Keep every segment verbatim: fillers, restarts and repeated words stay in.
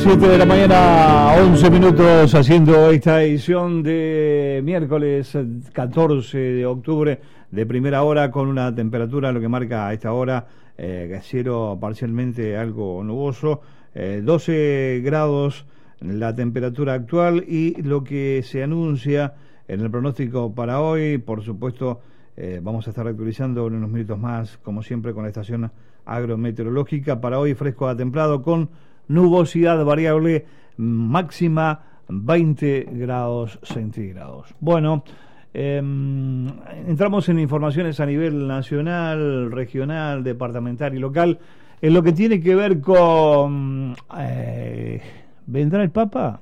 siete de la mañana, once minutos, haciendo esta edición de miércoles catorce de octubre de primera hora, con una temperatura, lo que marca a esta hora, eh, cielo parcialmente algo nuboso, eh, doce grados la temperatura actual, y lo que se anuncia en el pronóstico para hoy. Por supuesto, eh, vamos a estar actualizando en unos minutos más, como siempre, con la estación agrometeorológica. Para hoy, fresco a templado, con nubosidad variable, máxima veinte grados centígrados. Bueno, eh, entramos en informaciones a nivel nacional, regional, departamental y local, en lo que tiene que ver con... Eh, ¿vendrá el Papa?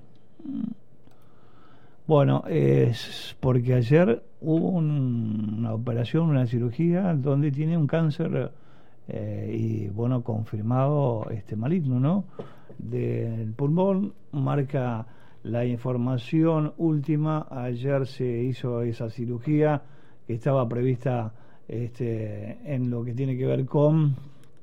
Bueno, es porque ayer hubo un, una operación, una cirugía, donde tiene un cáncer... Eh, y bueno, confirmado este maligno, ¿no?, del pulmón. Marca la información última. Ayer se hizo esa cirugía que estaba prevista este, en lo que tiene que ver con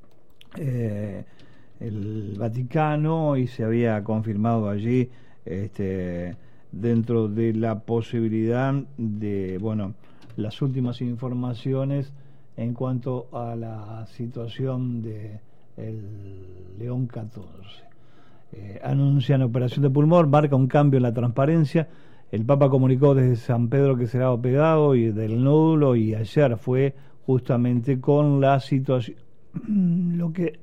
eh, el Vaticano, y se había confirmado allí este, dentro de la posibilidad de, bueno, las últimas informaciones en cuanto a la situación de el León catorce. Eh, anuncian operación de pulmón, marca un cambio en la transparencia. El Papa comunicó desde San Pedro que será operado y del nódulo, y ayer fue justamente con la situación lo que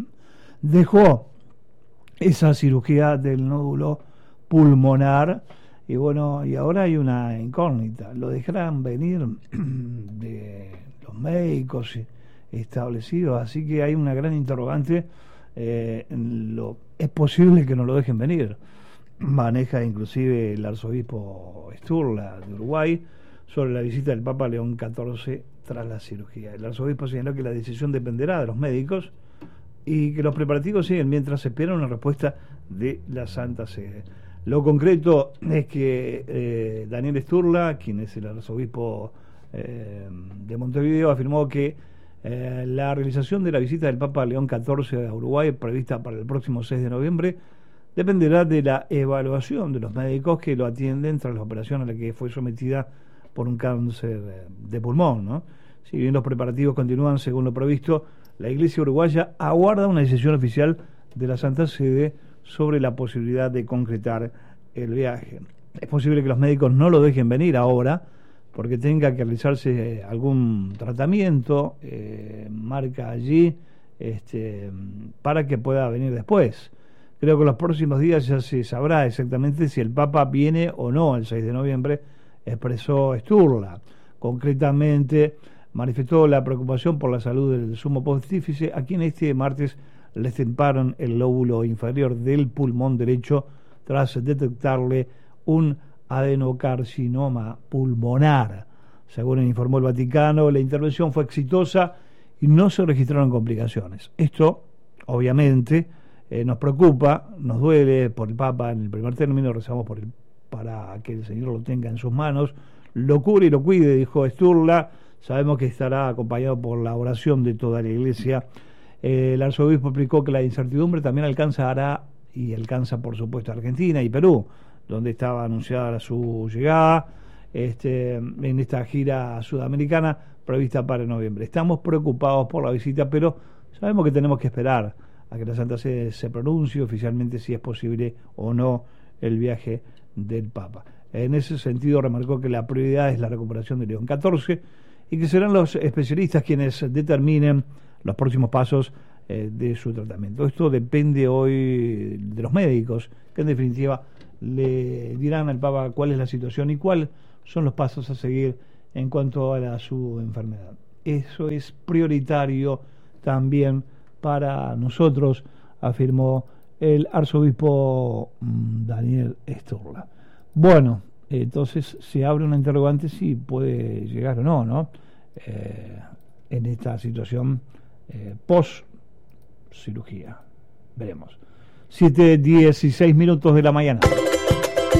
dejó esa cirugía del nódulo pulmonar. Y bueno, y ahora hay una incógnita: ¿lo dejarán venir de los médicos establecidos? Así que hay una gran interrogante. Eh, lo, es posible que no lo dejen venir. Maneja inclusive el arzobispo Sturla de Uruguay sobre la visita del Papa León catorce tras la cirugía. El arzobispo señaló que la decisión dependerá de los médicos y que los preparativos siguen mientras se espera una respuesta de la Santa Sede. Lo concreto es que eh, Daniel Sturla, quien es el arzobispo eh, de Montevideo, afirmó que eh, la realización de la visita del Papa León catorce a Uruguay, prevista para el próximo seis de noviembre, dependerá de la evaluación de los médicos que lo atienden tras la operación a la que fue sometida por un cáncer de pulmón, ¿no? Si bien los preparativos continúan según lo previsto, la Iglesia uruguaya aguarda una decisión oficial de la Santa Sede sobre la posibilidad de concretar el viaje. Es posible que los médicos no lo dejen venir ahora porque tenga que realizarse algún tratamiento, eh, marca allí, este, para que pueda venir después. Creo que en los próximos días ya se sabrá exactamente si el Papa viene o no el seis de noviembre, expresó Sturla. Concretamente, manifestó la preocupación por la salud del sumo pontífice, a quien este martes le extirparon el lóbulo inferior del pulmón derecho tras detectarle un adenocarcinoma pulmonar. Según informó el Vaticano, la intervención fue exitosa y no se registraron complicaciones. Esto, obviamente, eh, nos preocupa, nos duele por el Papa en el primer término. Rezamos por el, para que el Señor lo tenga en sus manos, lo cure y lo cuide, dijo Sturla. Sabemos que estará acompañado por la oración de toda la Iglesia. Eh, el arzobispo explicó que la incertidumbre también alcanzará y alcanza, por supuesto, a Argentina y Perú, donde estaba anunciada su llegada este, en esta gira sudamericana prevista para noviembre. Estamos preocupados por la visita, pero sabemos que tenemos que esperar a que la Santa Sede se pronuncie oficialmente si es posible o no el viaje del Papa. En ese sentido, remarcó que la prioridad es la recuperación de León catorce y que serán los especialistas quienes determinen los próximos pasos eh, de su tratamiento. Esto depende hoy de los médicos, que en definitiva le dirán al Papa cuál es la situación y cuáles son los pasos a seguir en cuanto a la, su enfermedad. Eso es prioritario también para nosotros, afirmó el arzobispo Daniel Sturla. Bueno, entonces se abre una interrogante si puede llegar o no, ¿no? Eh, en esta situación eh, post cirugía. Veremos. siete dieciséis minutos de la mañana.